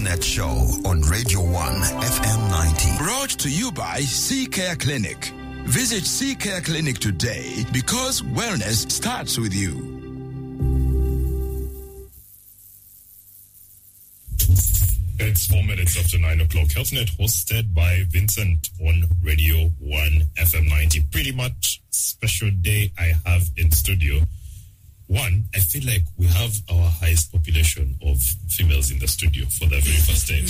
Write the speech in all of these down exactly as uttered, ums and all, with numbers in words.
Internet show on Radio one F M ninety. Brought to you by C-Care Clinic. Visit C-Care Clinic today because wellness starts with you. It's four minutes after nine o'clock. HealthNet hosted by Vincent on Radio one F M ninety. Pretty much special day I have in studio. One, I feel like we have our highest population of females in the studio for the very first time.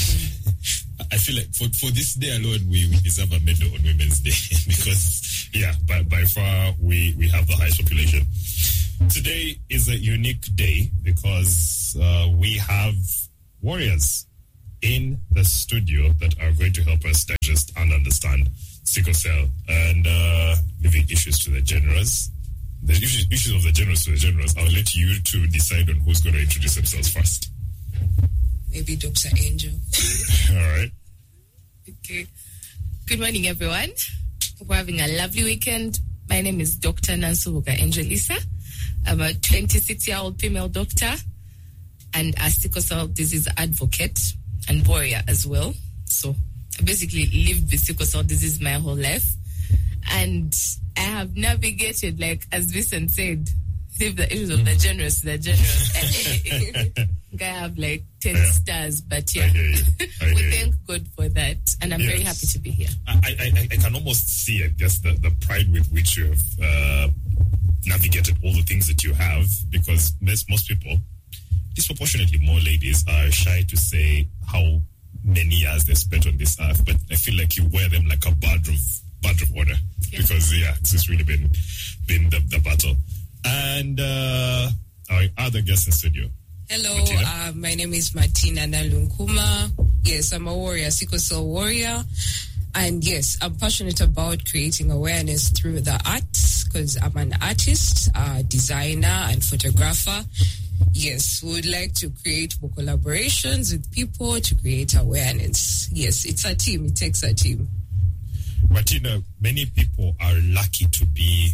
I feel like for, for this day alone, we, we deserve a medal on Women's Day because, yeah, by, by far, we, we have the highest population. Today is a unique day because uh, we have warriors in the studio that are going to help us digest and understand sickle cell and uh, living issues to the generous. The issues, issues of the generous to the generous. I'll let you two decide on who's going to introduce themselves first. Maybe Doctor Angel. All right. Okay. Good morning, everyone. Hope we're having a lovely weekend. My name is Doctor Nansubuga Angelisa. I'm a twenty-six-year-old female doctor and a sickle cell disease advocate and warrior as well. So I basically lived with sickle cell disease my whole life. And I have navigated, like, as Vincent said, leave the issues of the generous to the generous. I have, like, ten yeah. stars, but yeah, we thank God for that. And I'm yes. very happy to be here. I, I, I can almost see it, just the, the pride with which you have uh, navigated all the things that you have, because most, most people, disproportionately more ladies, are shy to say how many years they spent on this earth, but I feel like you wear them like a badge of badge of honor yeah. because yeah, it's just really been been the, the battle. And uh, our other guest in studio. Hello, uh, my name is Martina Nalunkuma. Yes, I'm a warrior, sickle cell warrior, and yes, I'm passionate about creating awareness through the arts because I'm an artist, uh, designer, and photographer. Yes, we would like to create more collaborations with people to create awareness. Yes, it's a team. It takes a team. Martina, many people are lucky to be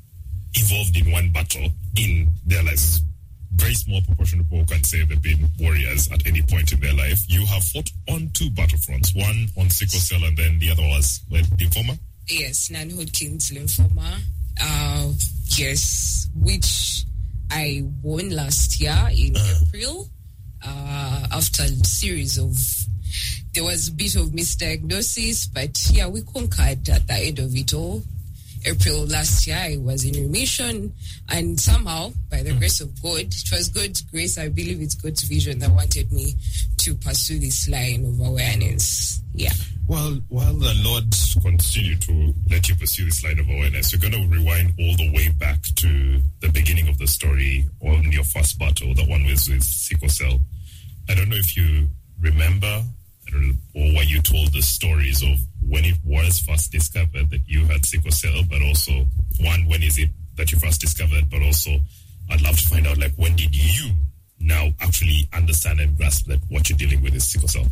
involved in one battle in their lives. Very small proportion of people can say they've been warriors at any point in their life. You have fought on two battlefronts, one on sickle cell and then the other was like, lymphoma? Yes, non-Hodgkin's lymphoma. Uh, yes, which I won last year in uh. April uh, after a series of... There was a bit of misdiagnosis, but yeah, we conquered at the end of it all. April last year, I was in remission, and somehow, by the grace of God, it was God's grace, I believe it's God's vision that wanted me to pursue this line of awareness. Yeah. Well, while the Lord continue to let you pursue this line of awareness, we're going to rewind all the way back to the beginning of the story on your first battle, the one with, with sickle cell. I don't know if you remember or were you told the stories of when it was first discovered that you had sickle cell, but also, one, when is it that you first discovered, but also I'd love to find out, like, when did you now actually understand and grasp that what you're dealing with is sickle cell?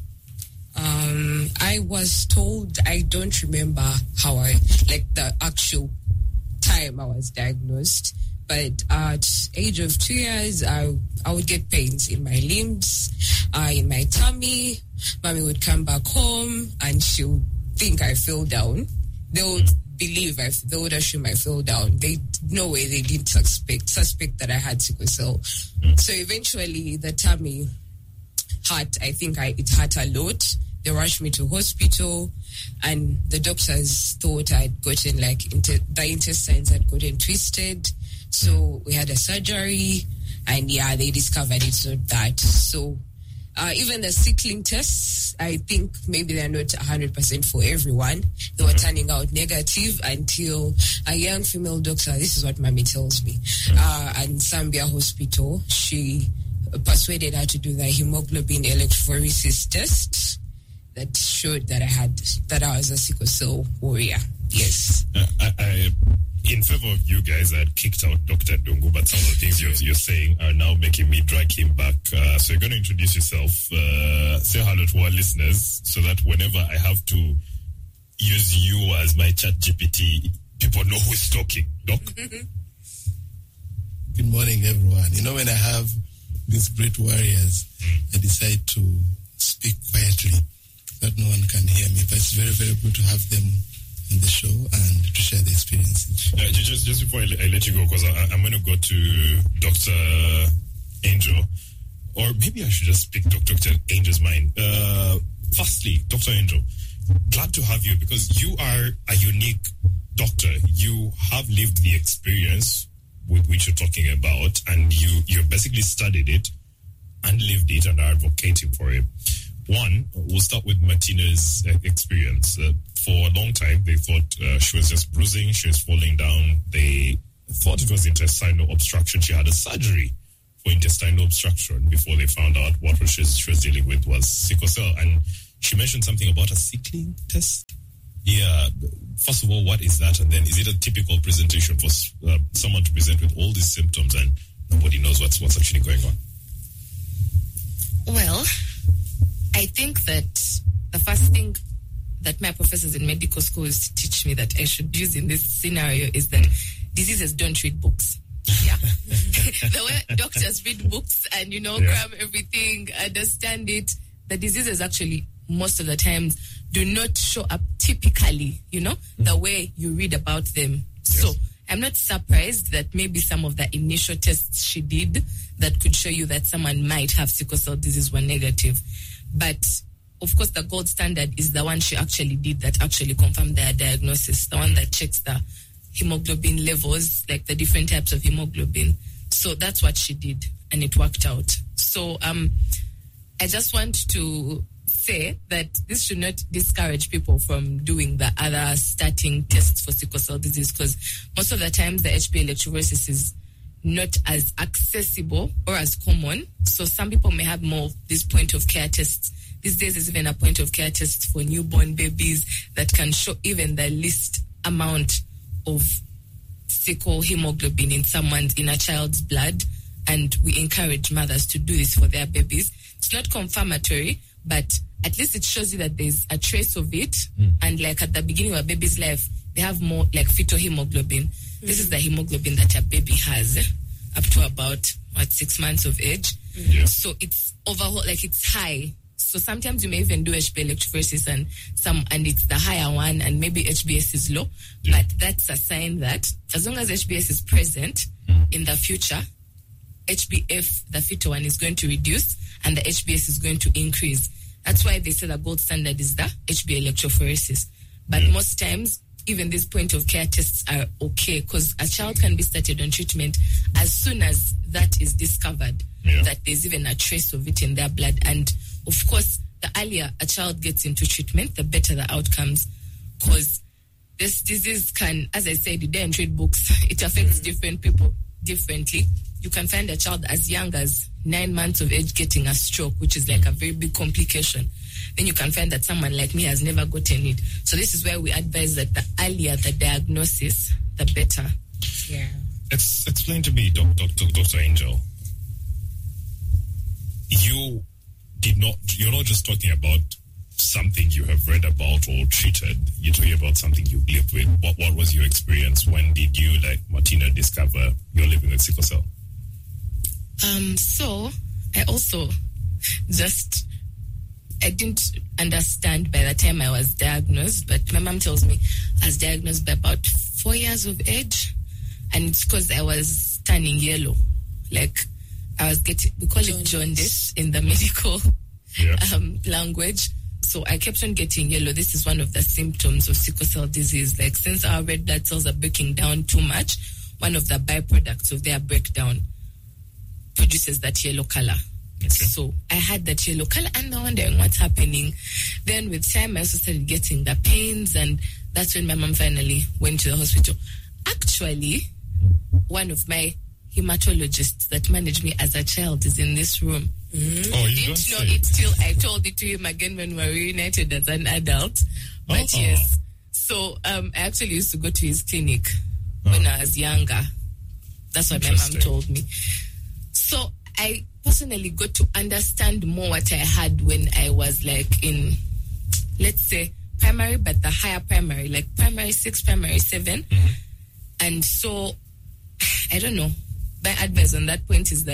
Um, I was told, I don't remember how I, like the actual time I was diagnosed, but at age of two years, I, I would get pains in my limbs, uh, in my tummy. Mommy would come back home and she would think I fell down. They would believe I, they would assume I fell down. They, no way they didn't suspect, suspect that I had sickle cell. So eventually the tummy hurt. I think I, it hurt a lot. They rushed me to hospital and the doctors thought I'd gotten like, inter, the intestines had gotten twisted. So we had a surgery and yeah, they discovered it's not that. So uh, even the sickling tests, I think maybe they're not one hundred percent for everyone. They were turning out negative until a young female doctor, this is what mommy tells me, uh, at Zambia Hospital, she persuaded her to do the hemoglobin electrophoresis test that showed that I had, that I was a sickle cell warrior. Yes. Uh, I, I, in favor of you guys, I had kicked out Doctor Dungu, but some of the things you're, you're saying are now making me drag him back. Uh, so you're going to introduce yourself, uh, say hello to our listeners, so that whenever I have to use you as my chat G P T, people know who's talking. Doc? Good morning, everyone. You know, when I have these great warriors, mm. I decide to speak speak quietly that no one can hear me. But it's very, very good to have them on the show and to share the experiences. Uh, just, just before I, I let you go, because I'm going to go to Doctor Angel, or maybe I should just pick Doctor Angel's mind. Uh, firstly, Doctor Angel, glad to have you because you are a unique doctor. You have lived the experience with which you're talking about, and you you basically studied it and lived it and are advocating for it. One, we'll start with Martina's experience. Uh, for a long time, they thought uh, she was just bruising, she was falling down. They thought it was intestinal obstruction. She had a surgery for intestinal obstruction before they found out what she was, she was dealing with was sickle cell. And she mentioned something about a sickling test. Yeah. First of all, what is that? And then is it a typical presentation for uh, someone to present with all these symptoms and nobody knows what's what's actually going on? Well, I think that the first thing that my professors in medical schools teach me that I should use in this scenario is that diseases don't read books. Yeah. The way doctors read books and, you know, yeah. cram everything, understand it, the diseases actually most of the times do not show up typically, you know, mm-hmm. the way you read about them. Yes. So I'm not surprised that maybe some of the initial tests she did that could show you that someone might have sickle cell disease were negative. But of course, the gold standard is the one she actually did that actually confirmed their diagnosis, the one that checks the hemoglobin levels, like the different types of hemoglobin. So that's what she did, and it worked out. So um, I just want to say that this should not discourage people from doing the other starting tests for sickle cell disease, because most of the times the H B electrophoresis is not as accessible or as common. So some people may have more of these point of care tests. These days there's even a point of care test for newborn babies that can show even the least amount of sickle hemoglobin in someone's, in a child's blood. And we encourage mothers to do this for their babies. It's not confirmatory, but at least it shows you that there's a trace of it. Mm. And like at the beginning of a baby's life, they have more like fetal hemoglobin. Mm. This is the hemoglobin that a baby has eh, up to about, what, six months of age. Mm. Yeah. So it's overall, like it's high. So sometimes you may even do H B electrophoresis and some, and it's the higher one, and maybe H B S is low. Yeah. But that's a sign that as long as H B S is present mm. in the future, H B F, the fetal one, is going to reduce and the H B S is going to increase. That's why they say the gold standard is the H B electrophoresis. But yeah. most times, even these point of care tests are okay, because a child can be started on treatment as soon as that is discovered, yeah. that there's even a trace of it in their blood. And of course, the earlier a child gets into treatment, the better the outcomes, because this disease can, as I said, you didn't read books. It affects mm-hmm. different people differently. You can find a child as young as nine months of age getting a stroke, which is like a very big complication. Then you can find that someone like me has never gotten it. So this is where we advise that the earlier the diagnosis, the better. Yeah. It's explain to me, Doctor Doctor Angel. You did not. You're not just talking about something you have read about or treated. You're talking about something you lived with. What What was your experience? When did you, like Martina, discover you're living with sickle cell? Um. So I also just. I didn't understand by the time I was diagnosed, but my mom tells me I was diagnosed by about four years of age, and it's because I was turning yellow. Like, I was getting, we call jaundice. it jaundice in the medical yeah. um, language. So I kept on getting yellow. This is one of the symptoms of sickle cell disease. Like, since our red blood cells are breaking down too much, one of the byproducts of their breakdown produces that yellow color. Okay. So I had that yellow color and I'm wondering what's happening. Then with time I also started getting the pains, and that's when my mom finally went to the hospital. Actually, one of my hematologists that managed me as a child is in this room. Mm-hmm. Oh, you didn't know it till I told it to him again when we were reunited as an adult. But oh. yes. So um, I actually used to go to his clinic oh. when I was younger. That's what my mom told me. So I personally got to understand more what I had when I was like in, let's say, primary, but the higher primary, like primary six, primary seven. Mm-hmm. And so, I don't know. My advice on that point is that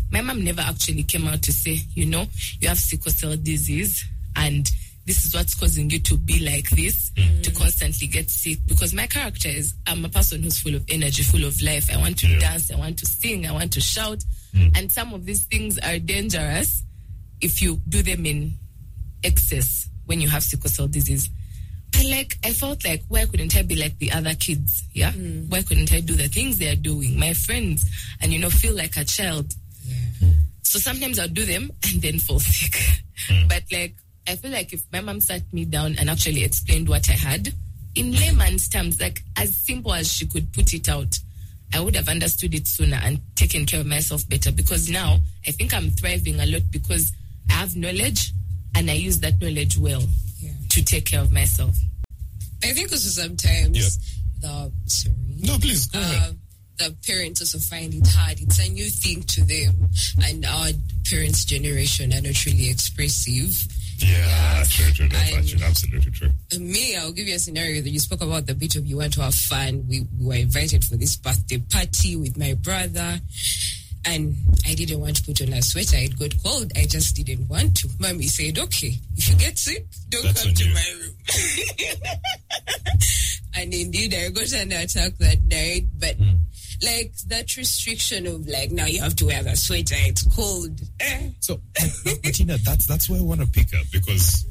my mom never actually came out to say, you know, you have sickle cell disease and this is what's causing you to be like this, mm. to constantly get sick. Because my character is, I'm a person who's full of energy, full of life. I want to yeah. dance, I want to sing, I want to shout. Mm. And some of these things are dangerous if you do them in excess when you have sickle cell disease. I like, I felt like, why couldn't I be like the other kids? Yeah. Mm. Why couldn't I do the things they are doing, my friends, and, you know, feel like a child? Yeah. So sometimes I'll do them and then fall sick. Mm. But like, I feel like if my mom sat me down and actually explained what I had in layman's terms, like as simple as she could put it out, I would have understood it sooner and taken care of myself better. Because now I think I'm thriving a lot because I have knowledge and I use that knowledge well yeah. to take care of myself. I think also sometimes yeah. the sorry no please go uh, ahead. The parents also find it hard. It's a new thing to them, and our parents' generation are not really expressive. Yeah, yeah. true, true. That's actually absolutely true. Me, I'll give you a scenario that you spoke about the bit of you want to have fun. We, we were invited for this birthday party with my brother, and I didn't want to put on a sweater. It got cold. I just didn't want to. Mommy said, okay, if you get sick, don't That's come to you. my room. And indeed, I got under attack that night, but mm. like that restriction of like, now you have to wear the sweater, it's cold. So, Martina, that's that's where I want to pick up, because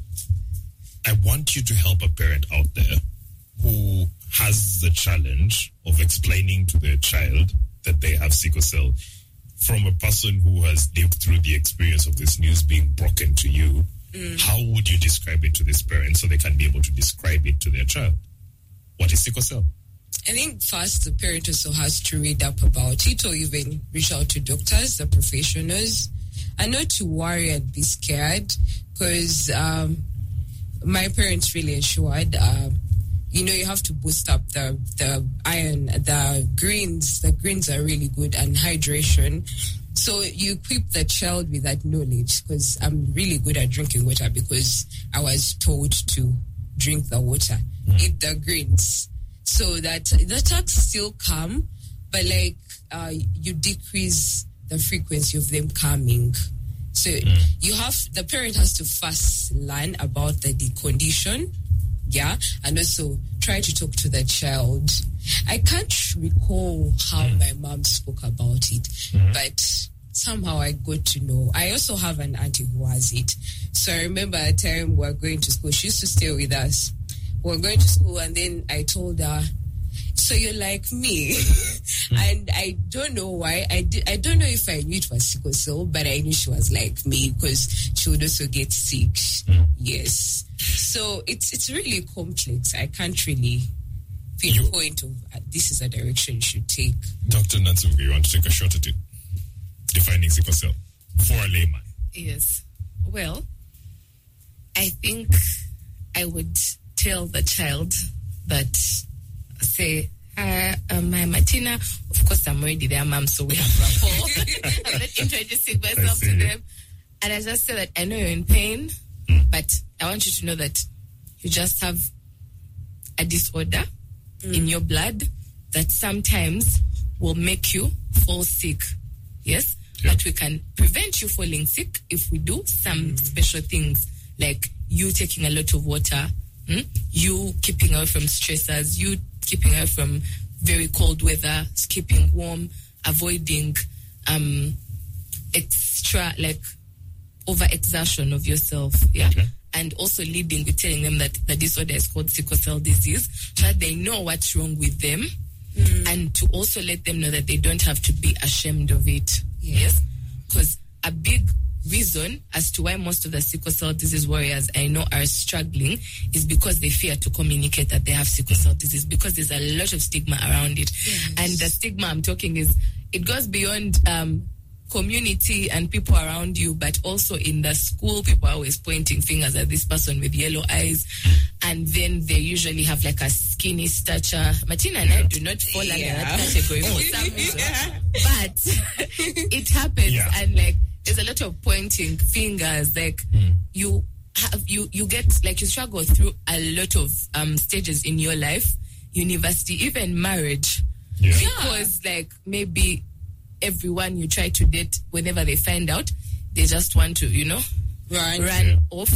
I want you to help a parent out there who has the challenge of explaining to their child that they have sickle cell from a person who has lived through the experience of this news being broken to you. Mm. How would you describe it to this parent so they can be able to describe it to their child? What is sickle cell? I think first the parent also has to read up about it, or even reach out to doctors, the professionals, and not to worry and be scared, because um, my parents really ensured, uh, you know, you have to boost up the, the iron, the greens. The greens are really good, and hydration. So you equip the child with that knowledge, because I'm really good at drinking water because I was told to drink the water, mm. eat the greens. So that the attacks still come, but like uh, you decrease the frequency of them coming. So mm. you have, the parent has to first learn about the, the condition, yeah, and also try to talk to the child. I can't recall how mm. my mom spoke about it, mm. but somehow I got to know. I also have an auntie who has it. So I remember a time we were going to school. She used to stay with us. We were going to school, and then I told her, so you're like me. Mm. And I don't know why. I, did, I don't know if I knew it was sickle cell, but I knew she was like me because she would also get sick. Mm. Yes. So it's it's really complex. I can't really pinpoint of uh, this is a direction you should take. Doctor Nansubuga, you want to take a shot at it? Defining sickle cell for a layman. Yes. Well, I think I would tell the child that, say, uh, um, my Martina, of course I'm already their mom, so we have rapport. I'm not introducing myself to them. And I just say that I know you're in pain, mm. but I want you to know that you just have a disorder mm. in your blood that sometimes will make you fall sick. Yes? Yeah. But we can prevent you falling sick if we do some mm. special things, like you taking a lot of water, Hmm? you keeping away from stressors, you keeping away from very cold weather, keeping warm, avoiding um, extra, like, overexertion of yourself, yeah? Okay. And also leading with telling them that the disorder is called sickle cell disease, so that they know what's wrong with them, mm. and to also let them know that they don't have to be ashamed of it, yeah. yes? Because a big reason as to why most of the sickle cell disease warriors I know are struggling is because they fear to communicate that they have sickle cell disease, because there's a lot of stigma around it. Yes. And the stigma I'm talking is, it goes beyond um, community and people around you, but also in the school, people are always pointing fingers at this person with yellow eyes, and then they usually have like a skinny stature. Martina and I do not fall under yeah. that category for some reason, yeah. but it happens, yeah. and like, there's a lot of pointing fingers, like mm. you have, you, you get, like you struggle through a lot of um, stages in your life, university, even marriage, yeah. because like maybe everyone you try to date, whenever they find out, they just want to, you know, Run. run Yeah. off.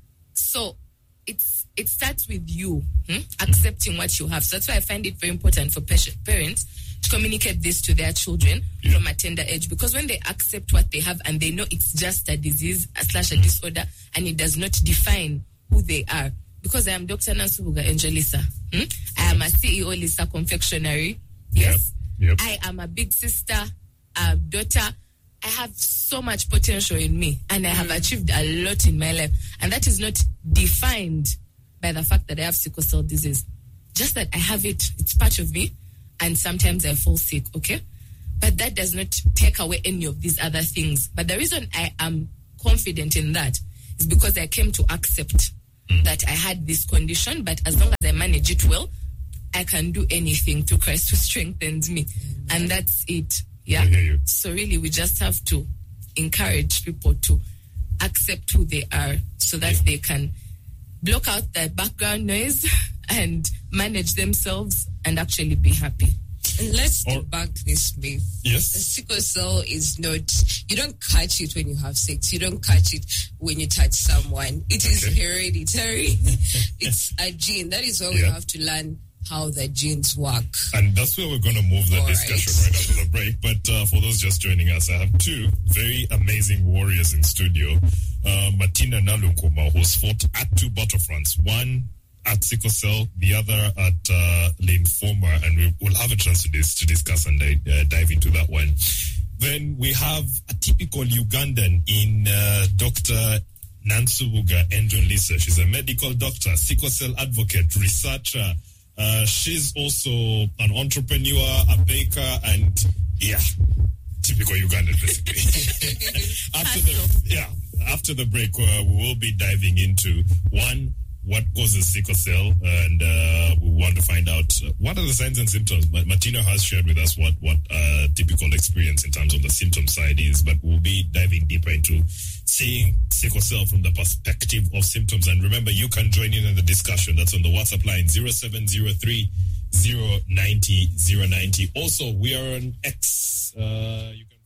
So it's it starts with you hmm? accepting what you have. So that's why I find it very important for parents to communicate this to their children Yeah. from a tender age, because when they accept what they have and they know it's just a disease a slash a disorder and it does not define who they are. Because I am Doctor Nansubuga Angelisa. Hmm? I am a C E O Lisa Confectionery. Yes. Yep. Yep. I am a big sister, a daughter. I have so much potential in me and I have achieved a lot in my life. And that is not defined by the fact that I have sickle cell disease. Just that I have it, it's part of me, and sometimes I fall sick, okay? But that does not take away any of these other things. But the reason I am confident in that is because I came to accept mm. that I had this condition, but as long as I manage it well, I can do anything through Christ who strengthens me. Mm. And that's it. Yeah. I hear you. So really, we just have to encourage people to accept who they are so that yeah. they can block out the background noise and manage themselves and actually be happy. And let's Or, debunk this myth. Yes. The sickle cell is not, you don't catch it when you have sex. You don't catch it when you touch someone. It is Okay. hereditary. It's a gene. That is why we Yeah. have to learn how the genes work. And that's where we're going to move the All discussion right. right after the break. But uh, for those just joining us, I have two very amazing warriors in studio. Uh, Martina Nalunkuma, who's fought at two battlefronts, one at sickle cell, the other at uh, lymphoma, and we will have a chance to, dis- to discuss and uh, dive into that one. Then we have a typical Ugandan in uh, Doctor Nansubuga Angelisa. She's a medical doctor, sickle cell advocate, researcher. Uh, she's also an entrepreneur, a baker, and yeah, typical Ugandan, basically. after the yeah, after the break, uh, we will be diving into one, what causes sickle cell, and uh, we want to find out uh, what are the signs and symptoms. But Martina has shared with us what what uh, typical experience in terms of the symptom side is, but we'll be diving deeper into seeing sickle cell from the perspective of symptoms. And remember, you can join in on the discussion. That's on the WhatsApp line zero seven zero three zero nine zero zero nine zero. Also, we are on X. Uh, you can